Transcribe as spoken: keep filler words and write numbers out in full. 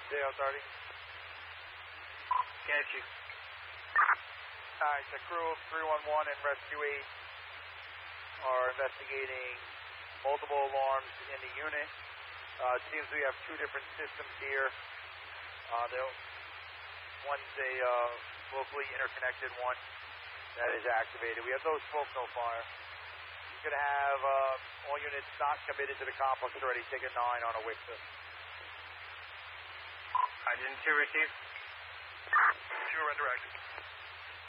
J L thirty. Get you. Alright, so crew three one one and rescue eight are investigating multiple alarms in the unit. Uh, it seems we have two different systems here. Uh, one's a uh, locally interconnected one that is activated. We have no smoke, no fire. We're going to have uh, all units not committed to the complex already. Take a nine on a W I C S. Agent two received. Two are direct.